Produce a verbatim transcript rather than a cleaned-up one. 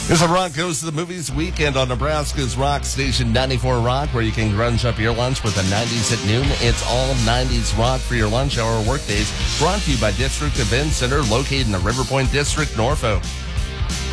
Here's a Rock Goes to the Movies weekend on Nebraska's Rock Station ninety-four Rock, where you can grunge up your lunch with the nineties at noon. It's all nineties rock for your lunch hour workdays. Brought to you by District Event Center, located in the River Point District, Norfolk.